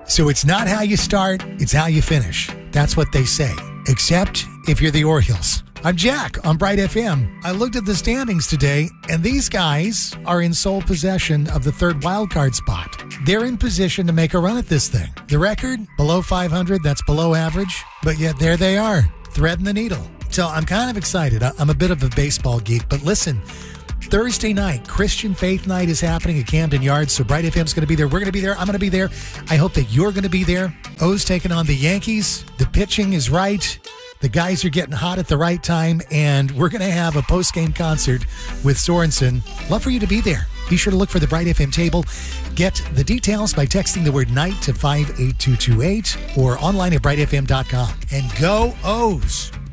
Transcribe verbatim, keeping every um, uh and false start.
So it's not how you start, it's how you finish. That's what they say. Except if you're the Orioles. I'm Jack on Bright F M. I looked at the standings today, and these guys are in sole possession of the third wildcard spot. They're in position to make a run at this thing. The record, below five hundred, that's below average, but yet there they are, threading the needle. So I'm kind of excited. I'm a bit of a baseball geek, but listen, Thursday night, Christian Faith Night is happening at Camden Yards, so Bright F M's going to be there. We're going to be there. I'm going to be there. I hope that you're going to be there. O's taking on the Yankees. The pitching is right. The guys are getting hot at the right time, and we're going to have a post-game concert with Sorensen. Love for you to be there. Be sure to look for the Bright F M table. Get the details by texting the word night to five eight two two eight or online at bright f m dot com. And go O's!